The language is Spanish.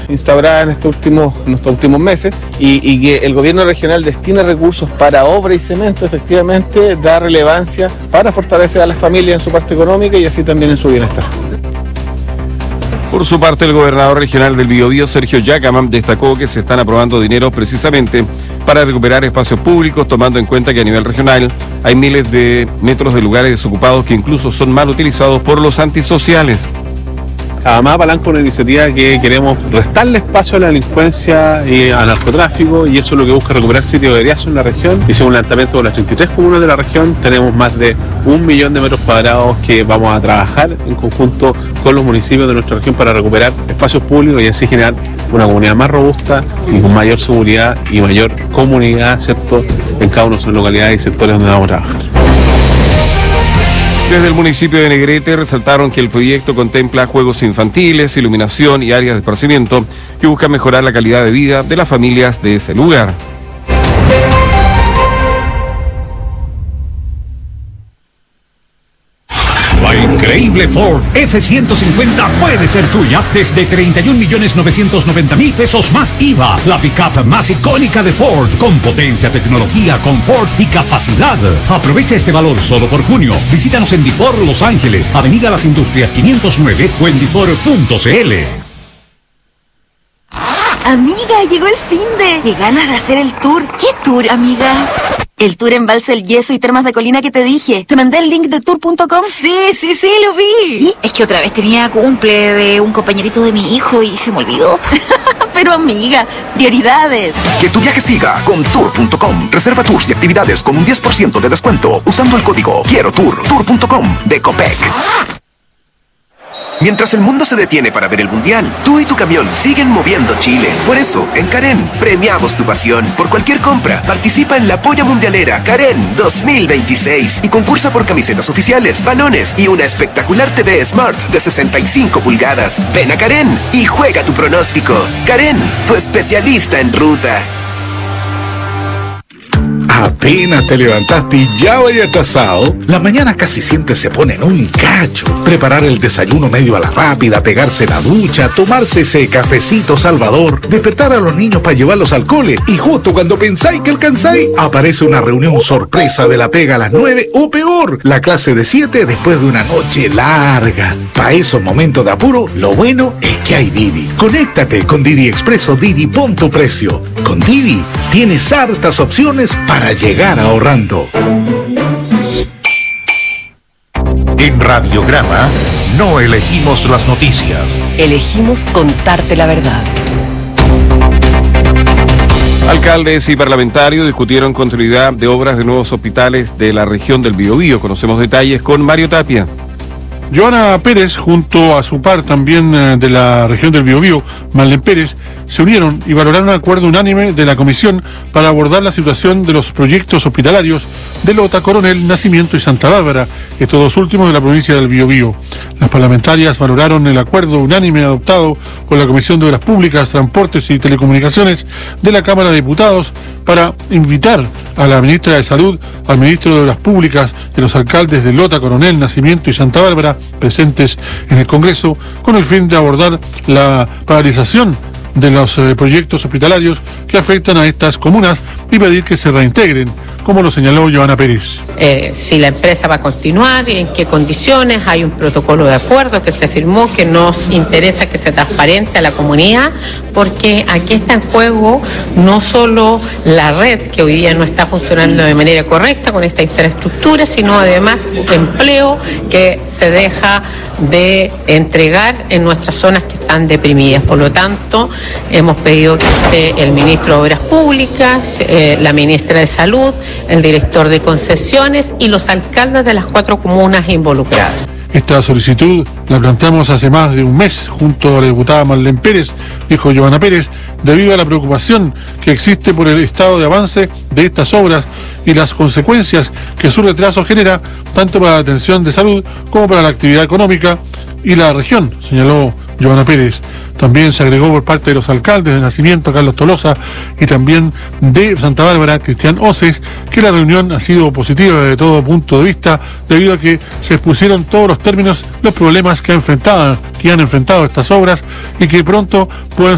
instaurada en estos últimos meses y que el gobierno regional destina recursos para obra y cemento, efectivamente da relevancia para fortalecer a las familias en su parte económica y así también en su bienestar. Por su parte, el gobernador regional del Biobío, Sergio Yacaman, destacó que se están aprobando dinero precisamente para recuperar espacios públicos, tomando en cuenta que a nivel regional hay miles de metros de lugares desocupados que incluso son mal utilizados por los antisociales. Además, palanca una iniciativa que queremos restarle espacio a la delincuencia y al narcotráfico, y eso es lo que busca recuperar sitios de eriazo en la región. Hicimos un lanzamiento de las 33 comunas de la región, tenemos más de 1 millón de metros cuadrados que vamos a trabajar en conjunto con los municipios de nuestra región para recuperar espacios públicos y así generar una comunidad más robusta y con mayor seguridad y mayor comunidad, ¿cierto?, en cada una de sus localidades y sectores donde vamos a trabajar. Desde el municipio de Negrete resaltaron que el proyecto contempla juegos infantiles, iluminación y áreas de esparcimiento que buscan mejorar la calidad de vida de las familias de ese lugar. La increíble Ford F-150 puede ser tuya desde 31.990.000 pesos más IVA. La pickup más icónica de Ford, con potencia, tecnología, confort y capacidad. Aprovecha este valor solo por junio. Visítanos en Difor Los Ángeles, Avenida Las Industrias 509 o en difor.cl. Amiga, llegó el finde. Qué ganas de hacer el tour. ¿Qué tour, amiga? El tour Embalse El Yeso y Termas de Colina que te dije. ¿Te mandé el link de tour.com? Sí, lo vi. ¿Y? Es que otra vez tenía cumple de un compañerito de mi hijo y se me olvidó. Pero amiga, prioridades. Que tu viaje siga con tour.com. Reserva tours y actividades con un 10% de descuento usando el código Quiero Tour. Tour.com de Copec. Mientras el mundo se detiene para ver el Mundial, tú y tu camión siguen moviendo Chile. Por eso, en Karen, premiamos tu pasión. Por cualquier compra, participa en la Polla Mundialera Karen 2026 y concursa por camisetas oficiales, balones y una espectacular TV Smart de 65 pulgadas. Ven a Karen y juega tu pronóstico. Karen, tu especialista en ruta. Apenas te levantaste y ya vaya atrasado. Las mañanas casi siempre se ponen un cacho. Preparar el desayuno medio a la rápida, pegarse la ducha, tomarse ese cafecito salvador, despertar a los niños para llevarlos al cole y justo cuando pensáis que alcanzáis, aparece una reunión sorpresa de la pega a las 9 o peor, la clase de 7 después de una noche larga. Para esos momentos de apuro, lo bueno es que hay Didi. Conéctate con Didi Expreso Didi, pon tu precio. Con Didi tienes hartas opciones para llegar ahorrando. En Radiograma no elegimos las noticias. Elegimos contarte la verdad. Alcaldes y parlamentarios discutieron continuidad de obras de nuevos hospitales de la región del Biobío. Conocemos detalles con Mario Tapia. Joana Pérez, junto a su par también de la región del Biobío, Marlene Pérez, se unieron y valoraron un acuerdo unánime de la Comisión para abordar la situación de los proyectos hospitalarios de Lota, Coronel, Nacimiento y Santa Bárbara, estos dos últimos de la provincia del Biobío. Las parlamentarias valoraron el acuerdo unánime adoptado por la Comisión de Obras Públicas, Transportes y Telecomunicaciones de la Cámara de Diputados para invitar a la ministra de Salud, al ministro de Obras Públicas y a los alcaldes de Lota, Coronel, Nacimiento y Santa Bárbara presentes en el Congreso con el fin de abordar la paralización de los proyectos hospitalarios que afectan a estas comunas y pedir que se reintegren, como lo señaló Joana Pérez. Si la empresa va a continuar, en qué condiciones, hay un protocolo de acuerdo que se firmó, que nos interesa que sea transparente a la comunidad, porque aquí está en juego no solo la red, que hoy día no está funcionando de manera correcta con esta infraestructura, sino además empleo que se deja de entregar en nuestras zonas que están deprimidas. Por lo tanto, hemos pedido que esté el ministro de Obras Públicas, la ministra de Salud, el director de concesiones y los alcaldes de las 4 comunas involucradas. Esta solicitud la planteamos hace más de un mes junto a la diputada Marlene Pérez, dijo Joana Pérez, debido a la preocupación que existe por el estado de avance de estas obras y las consecuencias que su retraso genera tanto para la atención de salud como para la actividad económica y la región, señaló Joana Pérez. También se agregó por parte de los alcaldes de Nacimiento, Carlos Tolosa, y también de Santa Bárbara, Cristian Oces, que la reunión ha sido positiva desde todo punto de vista, debido a que se expusieron todos los términos, los problemas que han enfrentado estas obras y que pronto pueden